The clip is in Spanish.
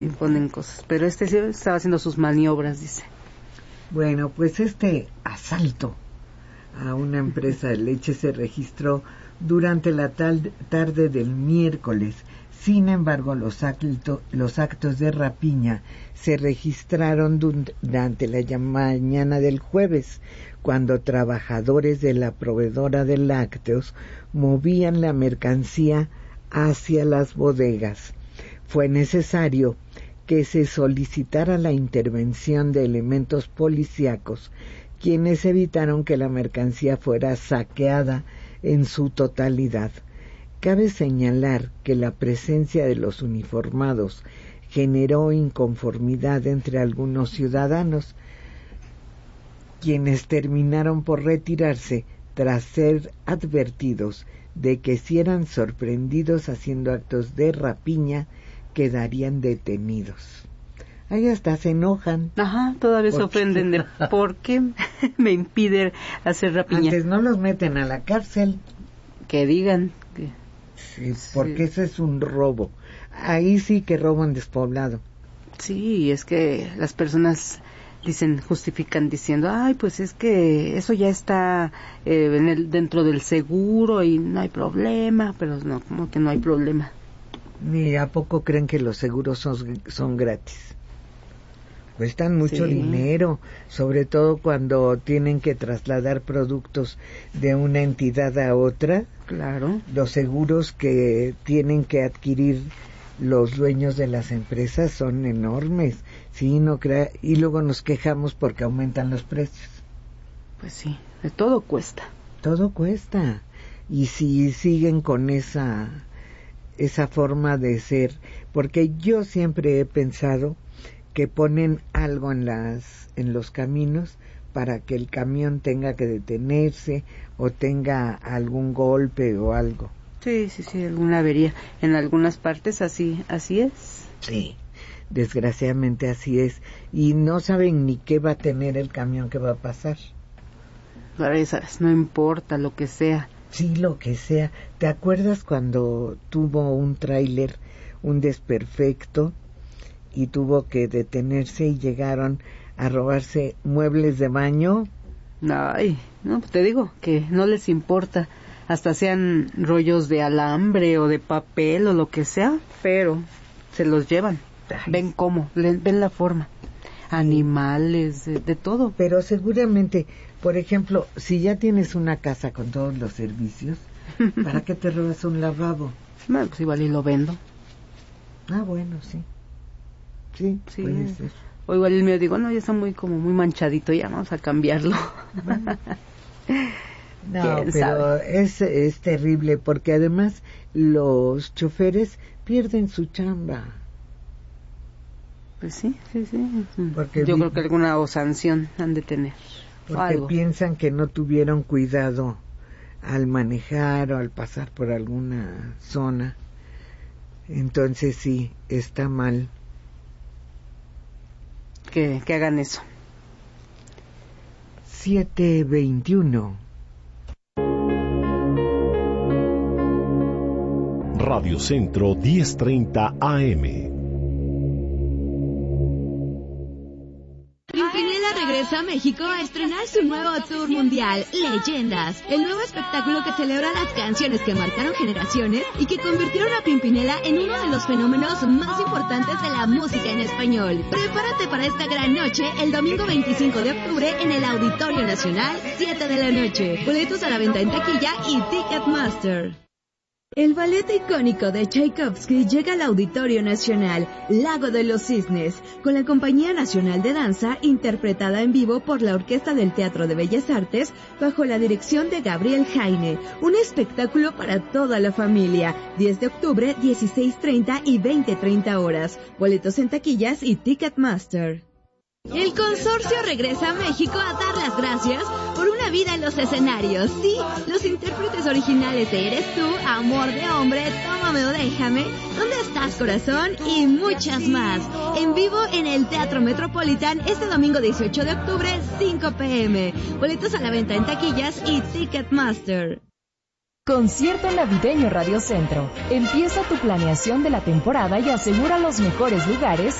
imponen cosas, pero sí estaba haciendo sus maniobras, dice. Bueno, pues este asalto a una empresa de leche se registró durante la tarde del miércoles. Sin embargo, los actos de rapiña se registraron durante la mañana del jueves, cuando trabajadores de la proveedora de lácteos movían la mercancía hacia las bodegas. Fue necesario que se solicitara la intervención de elementos policíacos, quienes evitaron que la mercancía fuera saqueada en su totalidad. Cabe señalar que la presencia de los uniformados generó inconformidad entre algunos ciudadanos, quienes terminaron por retirarse tras ser advertidos de que si eran sorprendidos haciendo actos de rapiña, quedarían detenidos. Ahí hasta se enojan. Ajá, todavía se ofenden de por qué me impide hacer rapiña. Antes no los meten a la cárcel. Que digan que... Sí, porque eso es un robo. Ahí sí que roban despoblado. Sí, es que las personas justifican diciendo, ay, pues es que eso ya está dentro del seguro y no hay problema, pero no, como que no hay problema. ¿Y a poco creen que los seguros son gratis? Cuestan mucho dinero, sobre todo cuando tienen que trasladar productos de una entidad a otra. Claro. Los seguros que tienen que adquirir los dueños de las empresas son enormes. Sí, no crea, y luego nos quejamos porque aumentan los precios. Pues sí, de todo cuesta. Todo cuesta. Y si siguen con esa forma de ser, porque yo siempre he pensado que ponen algo en los caminos para que el camión tenga que detenerse o tenga algún golpe o algo. Sí, alguna avería. En algunas partes así es. Sí, desgraciadamente así es. Y no saben ni qué va a tener el camión que va a pasar. Ahora sabes, no importa lo que sea. Sí, lo que sea. ¿Te acuerdas cuando tuvo un tráiler un desperfecto y tuvo que detenerse y llegaron a robarse muebles de baño? Ay, no, pues te digo que no les importa, hasta sean rollos de alambre o de papel o lo que sea, pero se los llevan. Ay. Ven cómo, ven la forma. Animales, de todo. Pero seguramente, por ejemplo, si ya tienes una casa con todos los servicios, ¿para qué te robas un lavabo? Bueno, pues igual y lo vendo. Ah, bueno, sí. Sí, puede ser. O igual el mío digo, no, ya está muy manchadito, ya vamos a cambiarlo. No, pero es terrible porque además los choferes pierden su chamba. Pues sí. Porque yo creo que alguna sanción han de tener. Porque algo. Piensan que no tuvieron cuidado al manejar o al pasar por alguna zona. Entonces sí, está mal. Que hagan eso. 7:21. Radio Centro 1030 AM. Pimpinela regresa a México a estrenar su nuevo tour mundial, Leyendas, el nuevo espectáculo que celebra las canciones que marcaron generaciones y que convirtieron a Pimpinela en uno de los fenómenos más importantes de la música en español. Prepárate para esta gran noche el domingo 25 de octubre en el Auditorio Nacional, 7 de la noche. Boletos a la venta en taquilla y Ticketmaster. El ballet icónico de Tchaikovsky llega al Auditorio Nacional, Lago de los Cisnes, con la Compañía Nacional de Danza, interpretada en vivo por la Orquesta del Teatro de Bellas Artes, bajo la dirección de Gabriel Jaime. Un espectáculo para toda la familia. 10 de octubre, 16:30 y 20:30 horas. Boletos en taquillas y Ticketmaster. El consorcio regresa a México a dar las gracias por una vida en los escenarios. Sí, los intérpretes originales de Eres Tú, Amor de Hombre, Tómame o Déjame, ¿Dónde estás, corazón? Y muchas más. En vivo en el Teatro Metropolitan este domingo 18 de octubre, 5 p.m. Boletos a la venta en taquillas y Ticketmaster. Concierto Navideño Radio Centro. Empieza tu planeación de la temporada y asegura los mejores lugares